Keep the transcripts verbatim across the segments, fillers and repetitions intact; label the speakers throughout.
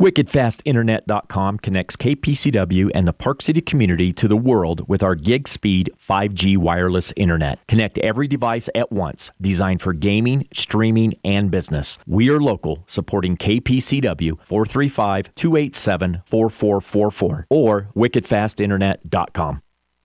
Speaker 1: Wicked Fast Internet dot com connects K P C W and the Park City community to the world with our gig speed five G wireless internet. Connect every device at once, designed for gaming, streaming, and business. We are local, supporting K P C W, four three five, two eight seven, four four four four or Wicked Fast Internet dot com.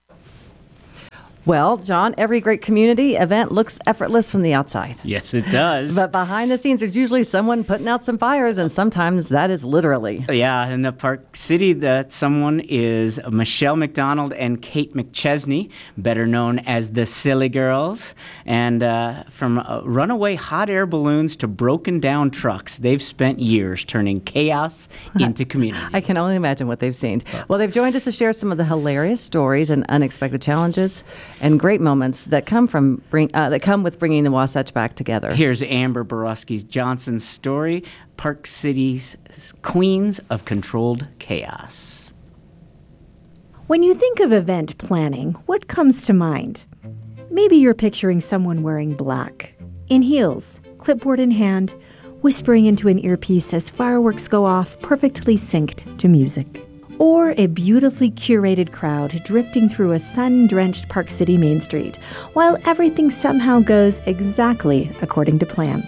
Speaker 2: Well, John, every great community event looks effortless from the outside.
Speaker 3: Yes, it does.
Speaker 2: But behind the scenes, there's usually someone putting out some fires, and sometimes that is literally.
Speaker 3: Yeah, in the Park City, that someone is Michelle McDonald and Kate McChesney, better known as the Silly Girls. And uh, from uh, runaway hot air balloons to broken down trucks, they've spent years turning chaos into community.
Speaker 2: I can only imagine what they've seen. Well, they've joined us to share some of the hilarious stories and unexpected challenges and great moments that come from bring uh, that come with bringing the Wasatch back together.
Speaker 3: Here's Amber Borowski Johnson's story, Park City's Queens of Controlled Chaos.
Speaker 4: When you think of event planning, what comes to mind? Maybe you're picturing someone wearing black, in heels, clipboard in hand, whispering into an earpiece as fireworks go off, perfectly synced to music. Or a beautifully curated crowd drifting through a sun-drenched Park City Main Street, while everything somehow goes exactly according to plan.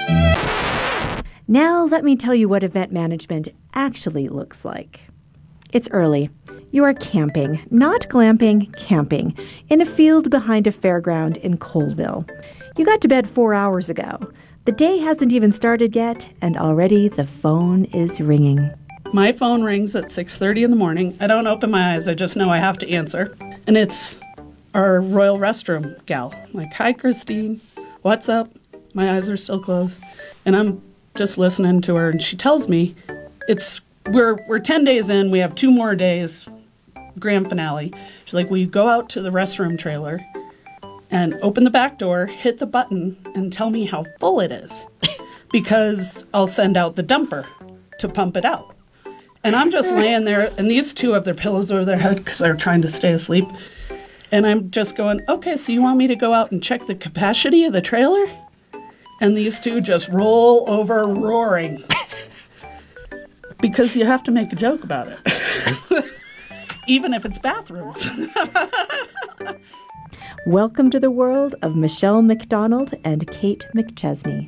Speaker 4: Now let me tell you what event management actually looks like. It's early. You are camping, not glamping, camping, in a field behind a fairground in Colville. You got to bed four hours ago. The day hasn't even started yet, and already the phone is ringing.
Speaker 5: My phone rings at six thirty in the morning. I don't open my eyes. I just know I have to answer. And it's our Royal Restroom gal. I'm like, hi, Christine. What's up? My eyes are still closed. And I'm just listening to her. And she tells me it's we're we're ten days in. We have two more days. Grand finale. She's like, will you go out to the restroom trailer and open the back door, hit the button, and tell me how full it is? Because I'll send out the dumper to pump it out. And I'm just laying there, and these two have their pillows over their head because they're trying to stay asleep. And I'm just going, okay, so you want me to go out and check the capacity of the trailer? And these two just roll over roaring. Because you have to make a joke about it. Even if it's bathrooms.
Speaker 4: Welcome to the world of Michelle McDonald and Kate McChesney.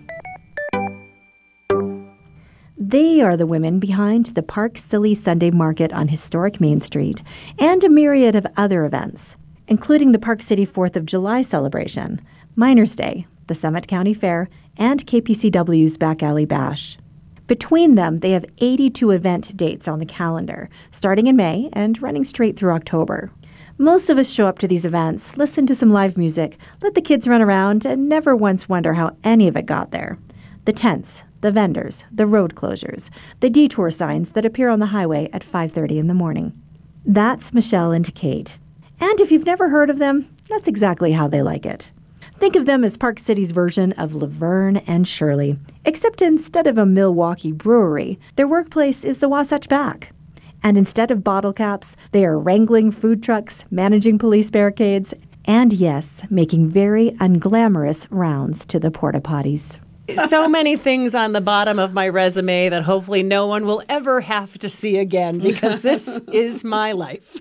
Speaker 4: They are the women behind the Park Silly Sunday Market on historic Main Street and a myriad of other events, including the Park City fourth of July celebration, Miners' Day, the Summit County Fair, and K P C W's Back Alley Bash. Between them, they have eighty-two event dates on the calendar, starting in May and running straight through October. Most of us show up to these events, listen to some live music, let the kids run around, and never once wonder how any of it got there. The tents, the vendors, the road closures, the detour signs that appear on the highway at five thirty in the morning. That's Michelle and Kate. And if you've never heard of them, that's exactly how they like it. Think of them as Park City's version of Laverne and Shirley, except instead of a Milwaukee brewery, their workplace is the Wasatch Back. And instead of bottle caps, they are wrangling food trucks, managing police barricades, and yes, making very unglamorous rounds to the porta potties.
Speaker 6: So many things on the bottom of my resume that hopefully no one will ever have to see again, because this is my life.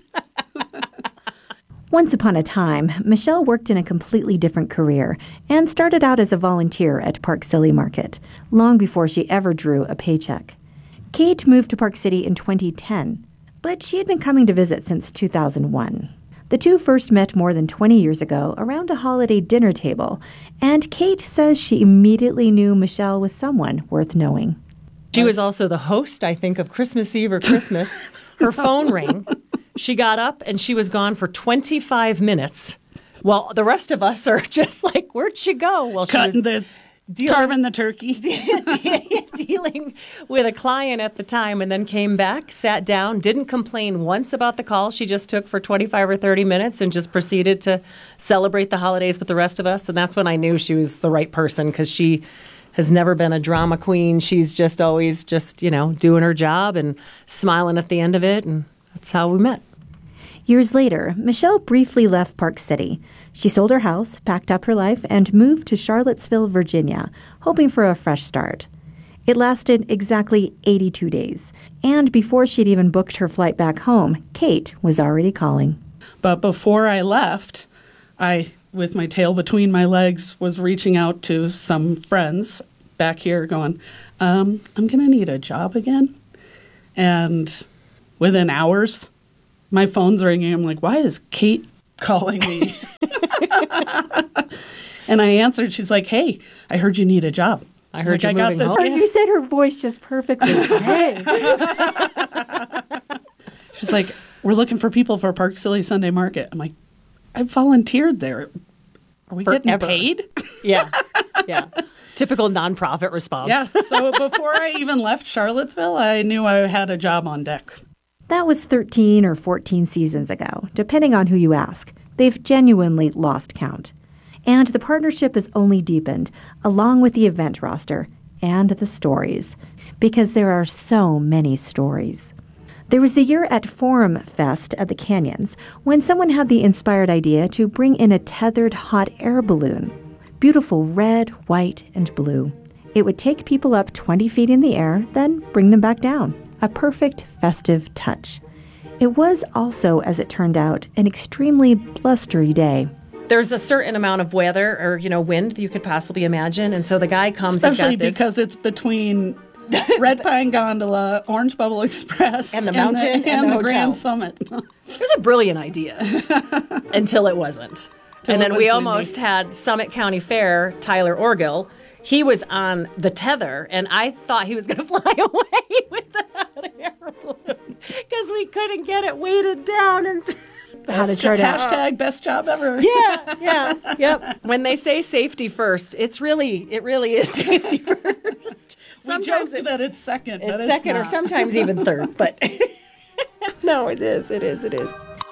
Speaker 4: Once upon a time, Michelle worked in a completely different career and started out as a volunteer at Park Silly Market, long before she ever drew a paycheck. Kate moved to Park City in twenty ten, but she had been coming to visit since two thousand one. The two first met more than twenty years ago around a holiday dinner table, and Kate says she immediately knew Michelle was someone worth knowing.
Speaker 6: She was also the host, I think, of Christmas Eve or Christmas. Her phone rang. She got up, and she was gone for twenty-five minutes. Well, the rest of us are just like, where'd she go? Well, she
Speaker 5: Cutting
Speaker 6: was
Speaker 5: the,
Speaker 6: dealing,
Speaker 5: carving the turkey.
Speaker 6: dealing with a client at the time, and then came back, sat down, didn't complain once about the call she just took for twenty-five or thirty minutes, and just proceeded to celebrate the holidays with the rest of us. And that's when I knew she was the right person, because she has never been a drama queen. She's just always just, you know, doing her job and smiling at the end of it, and that's how we met.
Speaker 4: Years later, Michelle briefly left Park City. She sold her house, packed up her life, and moved to Charlottesville, Virginia, hoping for a fresh start. It lasted exactly eighty-two days. And before she'd even booked her flight back home, Kate was already calling.
Speaker 5: But before I left, I, with my tail between my legs, was reaching out to some friends back here going, um, I'm going to need a job again. And within hours, my phone's ringing. I'm like, why is Kate calling me? And I answered. She's like, hey, I heard you need a job.
Speaker 6: I heard
Speaker 5: like,
Speaker 6: you're
Speaker 5: I got
Speaker 6: moving
Speaker 5: this.
Speaker 6: home.
Speaker 5: Yeah.
Speaker 4: You said her voice just perfectly. Hey.
Speaker 5: She's like, we're looking for people for Park Silly Sunday Market. I'm like, I volunteered there. Are we
Speaker 6: Forever.
Speaker 5: getting paid?
Speaker 6: Yeah, yeah. Typical nonprofit response.
Speaker 5: Yeah. So before I even left Charlottesville, I knew I had a job on deck.
Speaker 4: That was thirteen or fourteen seasons ago, depending on who you ask. They've genuinely lost count. And the partnership has only deepened, along with the event roster and the stories, because there are so many stories. There was the year at Forum Fest at the Canyons when someone had the inspired idea to bring in a tethered hot air balloon. Beautiful red, white, and blue. It would take people up twenty feet in the air, then bring them back down. A perfect festive touch. It was also, as it turned out, an extremely blustery day.
Speaker 6: There's a certain amount of weather or, you know, wind that you could possibly imagine. And so the guy comes,
Speaker 5: Especially
Speaker 6: he's got this,
Speaker 5: because it's between Red Pine Gondola, Orange Bubble Express,
Speaker 6: And the mountain
Speaker 5: and the,
Speaker 6: and the hotel.
Speaker 5: Grand Summit.
Speaker 6: it was a brilliant idea until it wasn't.
Speaker 5: Till
Speaker 6: and
Speaker 5: it
Speaker 6: then
Speaker 5: was
Speaker 6: we
Speaker 5: windy.
Speaker 6: almost had Summit County Fair, Tyler Orgill. He was on the tether, and I thought he was going to fly away with the hot air balloon because we couldn't get it weighted down. And
Speaker 4: How to
Speaker 5: Best
Speaker 4: chart
Speaker 5: jo-
Speaker 4: out.
Speaker 5: Hashtag best job ever.
Speaker 6: yeah, yeah, yep. When they say safety first, it's really, it really is safety first.
Speaker 5: We joke that it's second, but
Speaker 6: it's
Speaker 5: it's
Speaker 6: second or
Speaker 5: not.
Speaker 6: sometimes even third, but no, it is, it is, it is.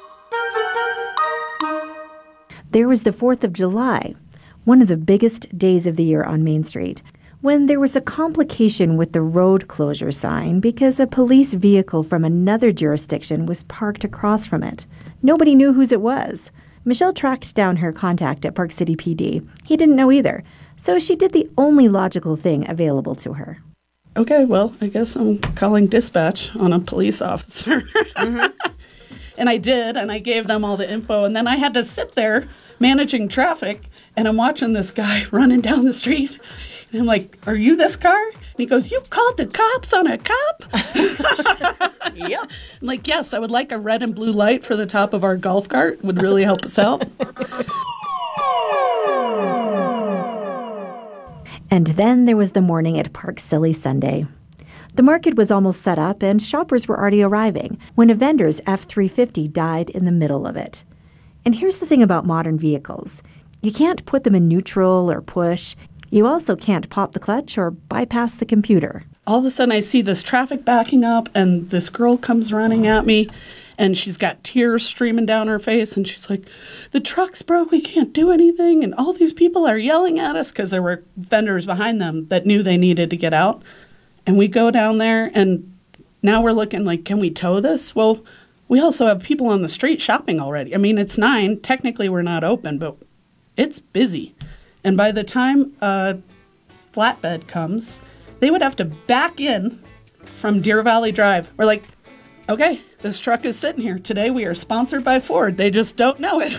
Speaker 4: There was the fourth of July, one of the biggest days of the year on Main Street, when there was a complication with the road closure sign because a police vehicle from another jurisdiction was parked across from it. Nobody knew whose it was. Michelle tracked down her contact at Park City P D. He didn't know either, so she did the only logical thing available to her.
Speaker 5: Okay, well, I guess I'm calling dispatch on a police officer. Mm-hmm. And I did, and I gave them all the info, and then I had to sit there managing traffic, and I'm watching this guy running down the street, and I'm like, are you this car? And he goes, you called the cops on a cop?
Speaker 6: Yep.
Speaker 5: I'm like, yes, I would like a red and blue light for the top of our golf cart. Would really help us out.
Speaker 4: And then there was the morning at Park Silly Sunday. The market was almost set up and shoppers were already arriving when a vendor's F three fifty died in the middle of it. And here's the thing about modern vehicles. You can't put them in neutral or push. You also can't pop the clutch or bypass the computer.
Speaker 5: All of a sudden I see this traffic backing up, and this girl comes running at me, and she's got tears streaming down her face, and she's like, the truck's broke, we can't do anything, and all these people are yelling at us because there were vendors behind them that knew they needed to get out. And we go down there, and now we're looking like, can we tow this? Well, we also have people on the street shopping already. I mean, it's nine. Technically, we're not open, but it's busy. And by the time a flatbed comes, they would have to back in from Deer Valley Drive. We're like, okay, this truck is sitting here. Today we are sponsored by Ford. They just don't know it.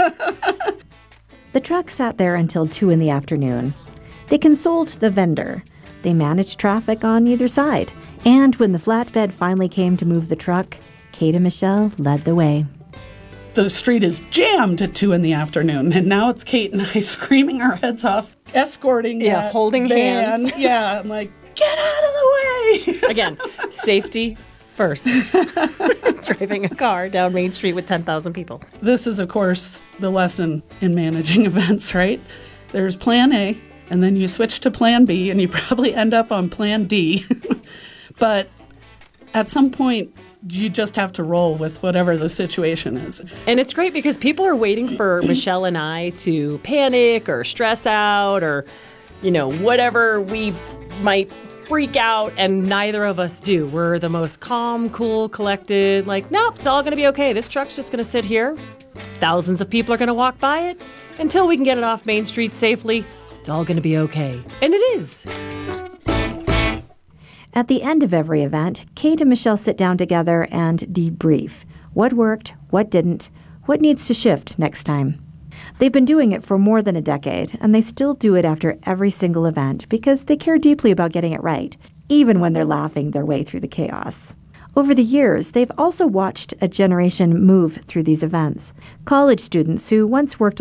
Speaker 4: The truck sat there until two in the afternoon. They consoled the vendor. They managed traffic on either side. And when the flatbed finally came to move the truck, Kate and Michelle led the way.
Speaker 5: The street is jammed at two in the afternoon, and now it's Kate and I screaming our heads off, escorting
Speaker 6: Yeah,
Speaker 5: that
Speaker 6: holding
Speaker 5: van.
Speaker 6: hands.
Speaker 5: Yeah, I'm like, get out of the way.
Speaker 6: Again, safety first. Driving a car down Main Street with ten thousand people.
Speaker 5: This is, of course, the lesson in managing events, right? There's plan A, and then you switch to plan B, and you probably end up on plan D. But at some point, you just have to roll with whatever the situation is.
Speaker 6: And it's great because people are waiting for Michelle and I to panic or stress out or, you know, whatever we might freak out, and neither of us do. We're the most calm, cool, collected, like, nope, it's all going to be okay. This truck's just going to sit here. Thousands of people are going to walk by it. Until we can get it off Main Street safely, it's all going to be okay. And it is.
Speaker 4: At the end of every event, Kate and Michelle sit down together and debrief. What worked, what didn't, what needs to shift next time. They've been doing it for more than a decade, and they still do it after every single event because they care deeply about getting it right, even when they're laughing their way through the chaos. Over the years, they've also watched a generation move through these events. College students who once worked